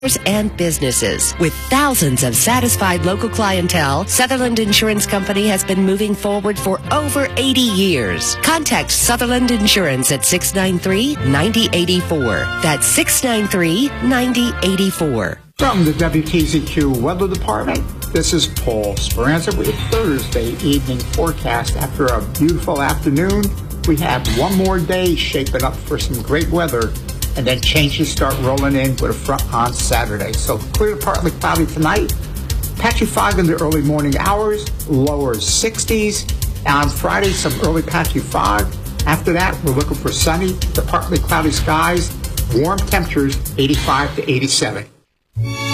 and businesses. With thousands of satisfied local clientele, Sutherland Insurance Company has been moving forward for over 80 years. Contact Sutherland Insurance at 693-9084. That's 693-9084. From the WTZQ Weather Department, this is Paul Speranza with a Thursday evening forecast. After a beautiful afternoon, we have one more day shaping up for some great weather, and then changes start rolling in with a front on Saturday. So clear to partly cloudy tonight. Patchy fog in the early morning hours, lower 60s. On Friday, some early patchy fog. After that, we're looking for sunny to partly cloudy skies, warm temperatures, 85 to 87.